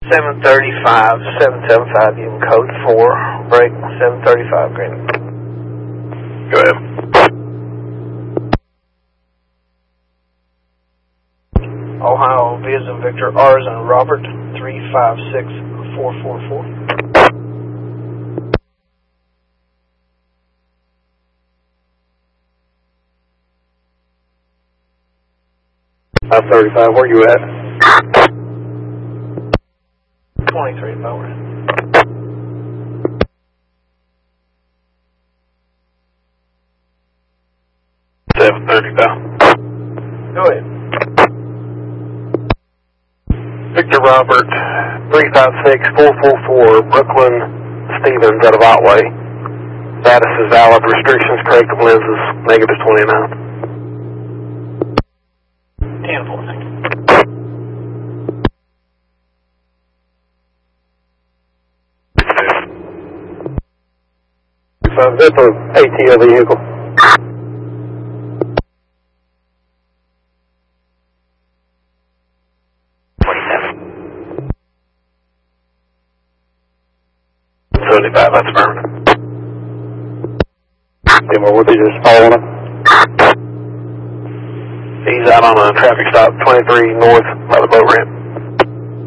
735, 775, give him code 4, break 735, Green. Go ahead. Ohio, Vision Victor, R's and Robert, 356444. 535, where you at? 23 power. Go ahead. Victor Robert, 356444, Brooklyn Stevens out of Otway. Status is valid. Restrictions, corrective lenses, -29. 10-4, thank you. That's an ATO vehicle. That's permanent. Anymore, would they just following him? He's out on a traffic stop, 23 north by the boat ramp.